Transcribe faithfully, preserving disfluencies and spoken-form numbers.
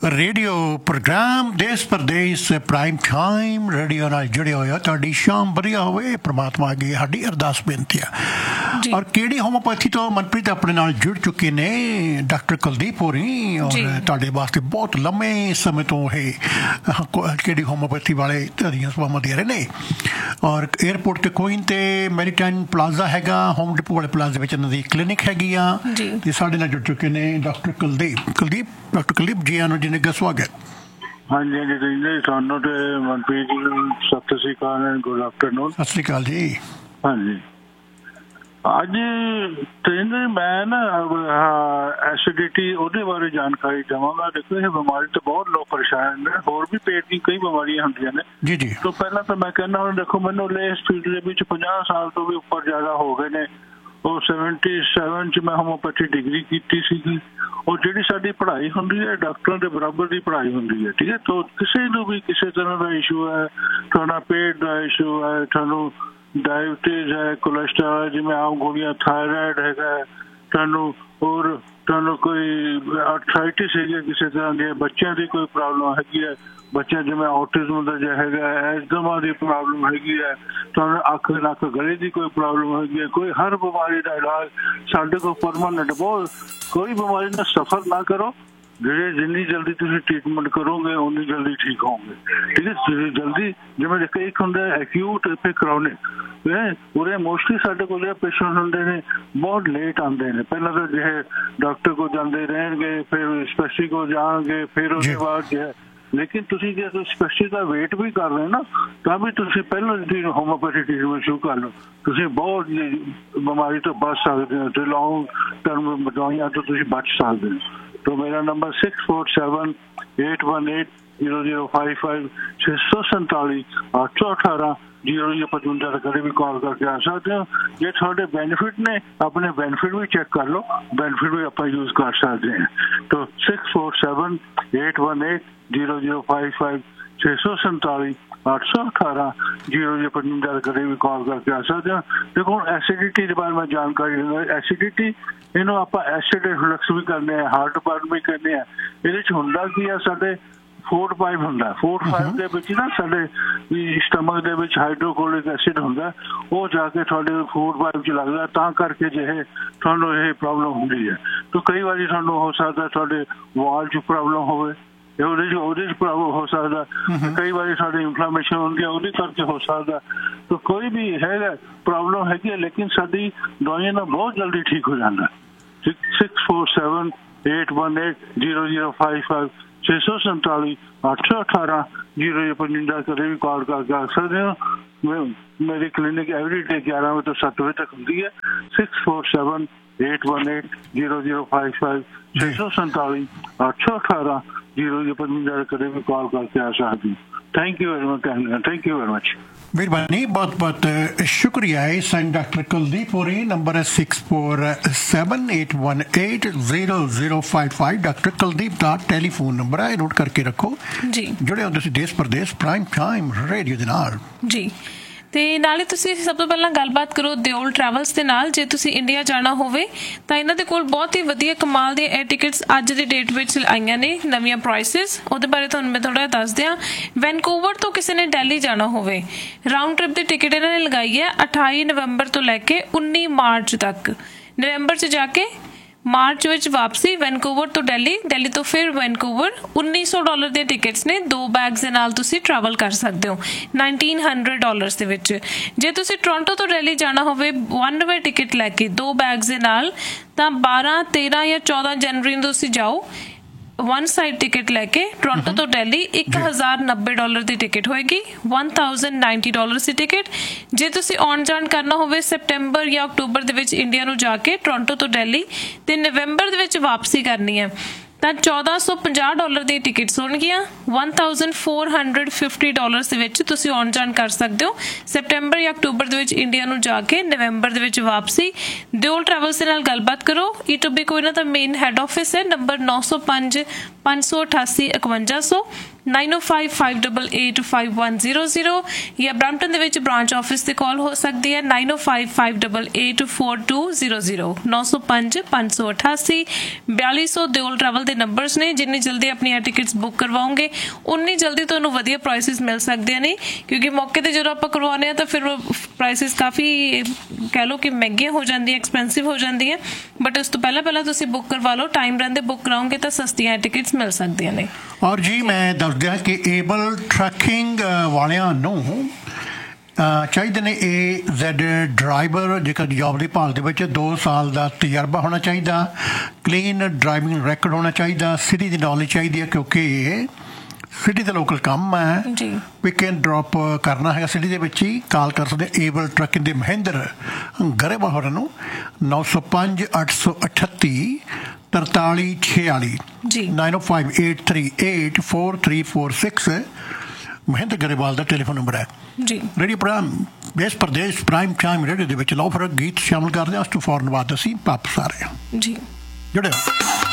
Radio programme ਦੇਸ਼ Pradesh prime time radio ਨਾਲ ਜੁੜੇ ਹੋਏ ਹੋ। ਤੁਹਾਡੀ ਸ਼ਾਮ ਵਧੀਆ ਹੋਵੇ, ਪ੍ਰਮਾਤਮਾ ਅੱਗੇ ਸਾਡੀ ਅਰਦਾਸ ਬੇਨਤੀ ਆ। ਔਰ ਕਿਹੜੀ ਹੋਮੋਪੈਥੀ ਤੋਂ ਮਨਪ੍ਰੀਤ ਆਪਣੇ ਨਾਲ ਜੁੜ ਚੁੱਕੇ ਨੇ ਡਾਕਟਰ ਕੁਲਦੀਪ ਹੋਰੀ, ਔਰ ਤੁਹਾਡੇ ਵਾਸਤੇ ਬਹੁਤ ਲੰਮੇ ਸਮੇਂ ਤੋਂ ਇਹ ਕਿਹੜੀ ਹੋਮੋਪੈਥੀ ਵਾਲੇ ਤੁਹਾਡੀਆਂ ਸੇਵਾਵਾਂ ਦੇ ਰਹੇ ਨੇ। ਔਰ ਏਅਰਪੋਰਟ ਤੇ ਕੋਇਨ ਤੇ ਮੈਰੀਟਾਈਮ ਪਲਾਜ਼ਾ ਹੈਗਾ, ਹੋਮ ਡਿਪੋ ਵਾਲੇ ਪਲਾਜ਼ੇ ਵਿੱਚ ਇਹਨਾਂ ਦੀ ਕਲੀਨਿਕ ਹੈਗੀ ਆ ਤੇ ਸਾਡੇ ਨਾਲ ਜੁੜ ਚੁੱਕੇ ਨੇ ਡਾਕਟਰ ਕੁਲਦੀਪ ਕੁਲਦੀਪ ਡਾਕਟਰ ਕੁਲਦੀਪ ਜੀ ਆਨੋ ਜੀ ਨੇ ਸਵਾਗਤ। ਹਾਂਜੀ ਹਾਂਜੀ ਤੁਹਾਨੂੰ ਤੇ ਮਨਪ੍ਰੀਤ ਜੀ ਸਤਿ ਸ਼੍ਰੀ ਅਕਾਲ, ਗੁੱਡ ਆਫਟਰਨੂਨ। ਸਤਿ ਸ਼੍ਰੀ ਅਕਾਲ ਜੀ। ਹਾਂਜੀ ਅੱਜ ਕਹਿੰਦੇ ਮੈਂ ਨਾ ਐਸਿਡਿਟੀ ਉਹਦੇ ਬਾਰੇ ਜਾਣਕਾਰੀ ਦੇਵਾਂਗਾ। ਦੇਖੋ ਇਹ ਬਿਮਾਰੀ ਤੋਂ ਬਹੁਤ ਲੋਕ ਪਰੇਸ਼ਾਨ ਨੇ, ਹੋਰ ਵੀ ਪੇਟ ਦੀ ਕਈ ਬਿਮਾਰੀਆਂ ਹੁੰਦੀਆਂ ਨੇ ਜੀ ਜੀ। ਤੋਂ ਪਹਿਲਾਂ ਤਾਂ ਮੈਂ ਕਹਿੰਦਾ ਹੁਣ ਦੇਖੋ ਮੈਨੂੰ ਇਸ ਫੀਲਡ ਦੇ ਵਿੱਚ ਪੰਜਾਹ ਸਾਲ ਤੋਂ ਵੀ ਉੱਪਰ ਜ਼ਿਆਦਾ ਹੋ ਗਏ ਨੇ। ਉਹ ਸੈਵਨਟੀ ਸੈਵਨ 'ਚ ਮੈਂ ਹੋਮੋਪੈਥੀ ਡਿਗਰੀ ਕੀਤੀ ਸੀਗੀ। ਉਹ ਜਿਹੜੀ ਸਾਡੀ ਪੜ੍ਹਾਈ ਹੁੰਦੀ ਹੈ ਡਾਕਟਰਾਂ ਦੇ ਬਰਾਬਰ ਦੀ ਪੜ੍ਹਾਈ ਹੁੰਦੀ ਹੈ, ਠੀਕ ਹੈ। ਤਾਂ ਕਿਸੇ ਨੂੰ ਵੀ ਕਿਸੇ ਤਰ੍ਹਾਂ ਦਾ ਇਸ਼ੂ ਹੈ, ਤੁਹਾਡਾ ਪੇਟ ਦਾ ਇਸ਼ੂ ਹੈ, ਤੁਹਾਨੂੰ ਡਾਇਬਟੀਜ਼ ਹੈ, ਕੋਲੈਸਟਰੋਲ ਜਿਵੇਂ ਆਮ ਗੋਲੀਆਂ, ਥਾਇਰਾਇਡ ਹੈਗਾ ਤੁਹਾਨੂੰ, ਹੋਰ ਤੁਹਾਨੂੰ ਕੋਈ ਆਰਥਰਾਈਟਿਸ ਹੈਗੀ ਕਿਸੇ ਤਰ੍ਹਾਂ ਦੀ, ਬੱਚਿਆਂ ਦੀ ਕੋਈ ਪ੍ਰੋਬਲਮ ਹੈਗੀ ਹੈ, ਬੱਚਿਆਂ ਜਿਵੇਂ ਆਟਿਜ਼ਮ ਦਾ ਜੋ ਹੈਗਾ, ਐਸਥਮਾ ਦੀ ਪ੍ਰੋਬਲਮ ਹੈਗੀ ਹੈ, ਤੁਹਾਨੂੰ ਅੱਖ ਨੱਕ ਗਲੇ ਦੀ ਕੋਈ ਪ੍ਰੋਬਲਮ ਹੈਗੀ ਹੈ, ਕੋਈ ਹਰ ਬਿਮਾਰੀ ਦਾ ਇਲਾਜ ਸਾਡੇ ਕੋਲ ਪਰਮਾਨੈਂਟ। ਬਹੁਤ ਕੋਈ ਬਿਮਾਰੀ ਨਾਲ ਸਫਰ ਨਾ ਕਰੋ, ਜਿਹੜੇ ਜਿੰਨੀ ਜਲਦੀ ਤੁਸੀਂ ਟ੍ਰੀਟਮੈਂਟ ਕਰੋਗੇ ਉਨੀ ਜਲਦੀ ਠੀਕ ਹੋਗੇ, ਠੀਕ ਹੈ। ਤੁਸੀਂ ਜਲਦੀ ਜਿਵੇਂ ਦੇਖੋ ਇੱਕ ਹੁੰਦਾ ਐਕਿਊਟ ਤੇ ਕਰੋਨਿਕ, ਉਹਦੇ ਮੋਸਟਲੀ ਸਾਡੇ ਕੋਲ ਪੇਸ਼ੈਂਟ ਹੁੰਦੇ ਨੇ ਬਹੁਤ ਲੇਟ ਆਉਂਦੇ ਨੇ। ਪਹਿਲਾਂ ਤਾਂ ਜਿਹੇ ਡਾਕਟਰ ਕੋਲ ਜਾਂਦੇ ਰਹਿਣਗੇ, ਫਿਰ ਸਪੈਸ਼ਲਿਸਟ ਕੋਲ ਜਾਣਗੇ, ਫਿਰ ਉਹਦੇ ਬਾਅਦ ਜੋ ਲੇਕਿਨ ਤੁਸੀਂ ਜੇ ਸਪੈਸ਼ਲਿਸਟ ਦਾ ਵੇਟ ਵੀ ਕਰ ਰਹੇ ਨਾ ਤਾਂ ਵੀ ਤੁਸੀਂ ਪਹਿਲਾਂ ਹੋਮੋਪੈਥੀ ਟ੍ਰੀਟਮੈਂਟ ਸ਼ੁਰੂ ਕਰ ਲਓ। ਤੁਸੀਂ ਬਹੁਤ ਬਿਮਾਰੀ ਤੋਂ ਬਚ ਸਕਦੇ ਹੋ ਤੇ ਲੌਂਗ ਟਰਮ ਦਵਾਈਆਂ ਤੋਂ ਤੁਸੀਂ ਬਚ ਸਕਦੇ ਹੋ। तो मेरा number six four seven eight one eight zero zero five five छः सौ संतालीस आठ सौ अठारह जीरो जीरो पचवंजा कभी भी कॉल करके आ सकते हो। ये थोड़े बेनिफिट ने अपने बेनिफिट भी चेक कर लो, बेनिफिट भी आप यूज कर सकते हैं। तो six four seven eight one eight zero zero five five छः सौ संतालीस आठ सौ अठारह जीरो जीरो पचवंजा कभी भी कॉल करके आ सकते हो। देखो ਹੁਣ ਐਸਿਡਿਟੀ ਦੇ ਬਾਰੇ ਮੈਂ ਜਾਣਕਾਰੀ ਦਿੰਦਾ। ਐਸਿਡਿਟੀ ਇਹਨੂੰ ਆਪਾਂ ਐਸਿਡ ਰਿਫਲਕਸ ਵੀ ਕਰਦੇ ਹਾਂ, ਹਾਰਟ ਬਰਨ ਵੀ ਕਰਦੇ ਹਾਂ। ਇਹਦੇ 'ਚ ਹੁੰਦਾ ਕੀ ਆ, ਸਾਡੇ ਫੂਡ ਪਾਈਪ ਹੁੰਦਾ, ਫੂਡ ਪਾਈਪ ਦੇ ਵਿੱਚ ਨਾ ਸਾਡੇ ਸਟਮਕ ਦੇ ਵਿੱਚ ਹਾਈਡਰੋਕਲੋਰਿਕ ਐਸਿਡ ਹੁੰਦਾ, ਉਹ ਜਾ ਕੇ ਤੁਹਾਡੇ ਫੂਡ ਪਾਈਪ 'ਚ ਲੱਗਦਾ, ਤਾਂ ਕਰਕੇ ਜਿਹੇ ਤੁਹਾਨੂੰ ਇਹ ਪ੍ਰੋਬਲਮ ਹੁੰਦੀ ਹੈ। ਤਾਂ ਕਈ ਵਾਰੀ ਤੁਹਾਨੂੰ ਹੋ ਸਕਦਾ ਤੁਹਾਡੇ ਵਾਲ 'ਚ ਪ੍ਰੋਬਲਮ ਹੋਵੇ, ਉਹਦੇ 'ਚ ਉਹਦੇ 'ਚ ਪ੍ਰੋਬਲਮ ਹੋ ਸਕਦਾ, ਕਈ ਵਾਰੀ ਸਾਡੀ ਇਨਫਲਾਮੇਸ਼ਨ ਹੁੰਦੀ ਹੈ ਉਹਦੇ ਕਰਕੇ ਹੋ ਸਕਦਾ। ਤਾਂ ਕੋਈ ਵੀ ਹੈਗਾ ਪ੍ਰੋਬਲਮ ਹੈਗੀ ਹੈ, ਲੇਕਿਨ ਸਾਡੀ ਦਵਾਈਆਂ ਨਾਲ ਬਹੁਤ ਜਲਦੀ ਠੀਕ ਹੋ ਜਾਂਦਾ। Six four seven eight one eight zero zero five five छः सौ संतालीस आठ सौ अठारह जीरो जीरो पचवंजा कभी भी कॉल करके आ सकते हो। मेरी क्लिनिक एवरी डे ग्यारह बजे तो सात बजे तक होती है। Six four seven eight one eight zero zero five five छः सौ संतालीस आठ सौ अठारह जीरो जीरो पचवंजा कभी भी कॉल करके आ सकती हूँ। Thank you very much, thank you very much. ਮਿਹਰਬਾਨੀ, ਬਹੁਤ ਬਹੁਤ ਸ਼ੁਕਰੀਆ। ਸਾਈਨ ਡਾਕਟਰ ਕੁਲਦੀਪ ਹੋਰੀ, ਨੰਬਰ ਹੈ six four seven eight one eight zero zero five five. Doctor Kuldeep ਦਾ ਟੈਲੀਫੋਨ ਨੰਬਰ ਹੈ, ਨੋਟ ਕਰਕੇ ਰੱਖੋ ਜੀ। ਜੁੜੇ ਹੋ ਤੁਸੀਂ ਦੇਸ਼ ਪ੍ਰਦੇਸ਼ ਪ੍ਰਾਈਮ ਟਾਈਮ ਰੇਡੀਓ ਦੇ ਨਾਲ ਜੀ। ਤੇ ਨਾਲੇ ਤੁਸੀਂ ਸਭ ਤੋਂ ਪਹਿਲਾਂ ਗੱਲਬਾਤ ਕਰੋ ਦਿਓਲ ਟਰੈਵਲਸ ਦੇ ਨਾਲ। ਜੇ ਤੁਸੀਂ ਇੰਡੀਆ ਜਾਣਾ ਹੋਵੇ ਤਾਂ ਇਹਨਾਂ ਦੇ ਕੋਲ ਬਹੁਤ ਹੀ ਵਧੀਆ ਕਮਾਲ ਦੀਆਂ 에ਅਰ ਟਿਕਟਸ ਅੱਜ ਦੀ ਡੇਟ ਵਿੱਚ ਆਈਆਂ ਨੇ, ਨਵੀਆਂ ਪ੍ਰਾਈਸਿਸ। ਉਹਦੇ ਬਾਰੇ ਤੁਹਾਨੂੰ ਮੈਂ ਥੋੜ੍ਹਾ ਜਿਹਾ ਦੱਸ ਦਿਆਂ। ਵੈਨਕੂਵਰ ਤੋਂ ਕਿਸੇ ਨੇ ਦਿੱਲੀ ਜਾਣਾ ਹੋਵੇ, ਰਾਊਂਡ ਟ੍ਰਿਪ ਦੀ ਟਿਕਟ ਇਹਨਾਂ ਨੇ ਲਗਾਈ ਹੈ ਅਠਾਈ ਨਵੰਬਰ ਤੋਂ ਲੈ ਕੇ ਉੱਨੀ ਮਾਰਚ ਤੱਕ। ਨਵੰਬਰ 'ਚ ਜਾ ਕੇ ਮਾਰਚ ਵਿੱਚ ਵਾਪਸੀ, ਵੈਨਕੂਵਰ ਤੋਂ ਦਿੱਲੀ, ਦਿੱਲੀ ਤੋਂ ਫਿਰ ਵੈਨਕੂਵਰ। ਉੱਨੀ ਸੌ ਡਾਲਰ ਦੀਆਂ ਟਿਕਟਸ ਨੇ, ਦੋ ਬੈਗਸ ਦੇ ਨਾਲ ਤੁਸੀਂ ਟਰੈਵਲ ਕਰ ਸਕਦੇ ਹੋ ਨਾਈਨਟੀਨ ਹੰਡਰਡ ਡਾਲਰਸ ਦੇ ਵਿੱਚ। ਜੇ ਤੁਸੀਂ ਟੋਰਾਂਟੋ ਤੋਂ ਦਿੱਲੀ ਜਾਣਾ ਹੋਵੇ ਵਨ ਵੇ ਟਿਕਟ ਲੈ ਕੇ ਦੋ ਬੈਗਸ ਦੇ ਨਾਲ, ਤਾਂ ਬਾਰਾਂ ਤੇਰਾਂ ਜਾਂ ਚੌਦਾਂ ਜਨਵਰੀ ਨੂੰ ਤੁਸੀਂ ਜਾਓ ਵਨ ਸਾਈਡ ਟਿਕਟ ਲੈ ਕੇ ਟੋਰਾਂਟੋ ਤੋਂ ਦਿੱਲੀ। ਇੱਕ ਹਜ਼ਾਰ ਨੱਬੇ ਡਾਲਰ ਦੀ ਟਿਕਟ ਹੋਏਗੀ, ਵਨ ਥਾਊਜ਼ੈਂਡ ਨਾਈਨਟੀ ਡਾਲਰ ਦੀ ਟਿਕਟ। ਜੇ ਤੁਸੀਂ ਆਉਣ ਜਾਣ ਕਰਨਾ ਹੋਵੇ ਸੈਪਟੈਂਬਰ ਜਾਂ ਅਕਤੂਬਰ ਦੇ ਵਿੱਚ ਇੰਡੀਆ ਨੂੰ ਜਾ ਕੇ ਟੋਰਾਂਟੋ ਤੋਂ ਦਿੱਲੀ, ਤੇ ਨਵੰਬਰ ਦੇ ਵਿੱਚ ਵਾਪਸੀ ਕਰਨੀ ਹੈ, ਤਾਂ ਚੌਦਾਂ ਸੌ ਪੰਜਾਹ ਡਾਲਰ ਦੀ ਟਿਕਟਸ ਹੋਣਗੀਆਂ, one thousand four hundred fifty dollars ਦੇ ਵਿੱਚ ਤੁਸੀਂ ਆਉਣ ਜਾਣ ਕਰ ਸਕਦੇ ਹੋ ਸੈਪਟੈਂਬਰ ਜਾਂ ਅਕਤੂਬਰ ਦੇ ਵਿੱਚ ਇੰਡੀਆ ਨੂੰ ਜਾ ਕੇ, ਨਵੰਬਰ ਦੇ ਵਿੱਚ ਵਾਪਸੀ। ਦਿਓਲ ਟਰੈਵਲਸ ਦੇ ਨਾਲ ਗੱਲਬਾਤ ਕਰੋ। ਈ ਟੂ ਬੀ ਕੋਈ ਨਾ ਤਾਂ ਮੇਨ ਹੈਡ ਆਫਿਸ ਹੈ, ਨੰਬਰ ਨੌ ਸੌ ਪੰਜ ਪੰਜ ਸੌ ਅਠਾਸੀ ਇਕਵੰਜਾ ਸੌ ਨਾਈਨ ਓ five five eight eight five one zero zero ਜਾਂ ਬ੍ਰੈਂਪਟਨ ਦੇ ਵਿੱਚ ਬ੍ਰਾਂਚ ਆਫਿਸ ਤੇ ਕਾਲ ਹੋ ਸਕਦੀ ਹੈ ਨਾਈਨ ਓ five five eight eight four two zero zero ਨੌ ਸੌ ਪੰਜ ਪੰਜ ਸੌ ਅਠਾਸੀ ਬਿਆਲੀ ਸੌ ਦਿਓਲ ਟਰੈਵਲ ਦੇ ਨੰਬਰਸ ਨੇ। ਜਿੰਨੀ ਜਲਦੀ ਆਪਣੀਆਂ ਟਿਕਟਸ ਬੁੱਕ ਕਰਵਾਓਗੇ ਉਨੀ ਜਲਦੀ ਤੁਹਾਨੂੰ ਵਧੀਆ ਪ੍ਰਾਈਸਿਸ ਮਿਲ ਸਕਦੇ ਨੇ, ਕਿਉਂਕਿ ਮੌਕੇ ਤੇ ਜਦੋਂ ਆਪਾਂ ਕਰਵਾਉਂਦੇ ਹਾਂ ਤਾਂ ਫਿਰ ਪ੍ਰਾਈਸਿਸ ਕਾਫੀ ਕਹਿ ਲਓ ਕਿ ਮਹਿੰਗੀਆਂ ਹੋ ਜਾਂਦੀਆਂ, ਐਕਸਪੈਂਸਿਵ ਹੋ ਜਾਂਦੀਆਂ, ਬਟ ਉਸ ਤੋਂ ਪਹਿਲਾਂ ਪਹਿਲਾਂ ਤੁਸੀਂ ਬੁੱਕ ਕਰਵਾ ਲਓ। ਟਾਈਮ ਰਹਿੰਦੇ ਬੁੱਕ ਕਰਾਓਗੇ ਤਾਂ ਸਸਤੀਆਂ ਟਿਕਟਸ ਮਿਲ ਸਕਦੀਆਂ ਨੇ। ਔਰ ਜੀ ਮੈਂ ਦੱਸ ਦਿਆਂ ਕਿ ਏਬਲ ਟਰੱਕਿੰਗ ਵਾਲਿਆਂ ਨੂੰ ਚਾਹੀਦੇ ਨੇ ਏ ਜ਼ੈਡ ਡਰਾਈਵਰ, ਜੇਕਰ ਜੋਬ ਦੀ ਭਾਲ ਦੇ ਵਿੱਚ ਦੋ ਸਾਲ ਦਾ ਤਜਰਬਾ ਹੋਣਾ ਚਾਹੀਦਾ, ਕਲੀਨ ਡਰਾਈਵਿੰਗ ਰੈਕਡ ਹੋਣਾ ਚਾਹੀਦਾ, ਸਿਟੀ ਦੀ ਨੌਲੇਜ ਚਾਹੀਦੀ ਹੈ ਕਿਉਂਕਿ ਸਿਟੀ ਦਾ ਲੋਕਲ ਕੰਮ ਹੈ, ਪਿਕ ਐਂਡ ਡਰੋਪ ਕਰਨਾ ਹੈਗਾ ਸਿਟੀ ਦੇ ਵਿੱਚ ਹੀ। ਕਾਲ ਕਰ ਸਕਦੇ ਏਬਲ ਟਰੱਕਿੰਗ ਦੇ ਮਹਿੰਦਰ ਗਰੇਵਾਲ ਹੋਰਾਂ ਨੂੰ ਨੌ ਸੌ ਪੰਜ ਅੱਠ ਸੌ ਅਠੱਤੀ ਤਰਤਾਲੀ ਛਿਆਲੀ ਨਾਈਨ ਓ five eight three eight four three four six Mahinder Grewal ਦਾ ਟੈਲੀਫੋਨ ਨੰਬਰ ਹੈ ਜੀ। ਰੇਡੀਓ ਪ੍ਰੋਗਰਾਮ ਦੇਸ਼ ਪ੍ਰਦੇਸ਼ ਪ੍ਰਾਈਮ ਟਾਈਮ ਰੇਡੀਓ ਦੇ ਵਿੱਚ ਲਓ ਫਿਰ ਗੀਤ ਸ਼ਾਮਲ ਕਰਦੇ ਹਾਂ। ਉਸ ਤੋਂ ਫੌਰਨ ਬਾਅਦ ਅਸੀਂ ਵਾਪਸ ਆ ਰਹੇ ਹਾਂ ਜੀ, ਜੁੜੇ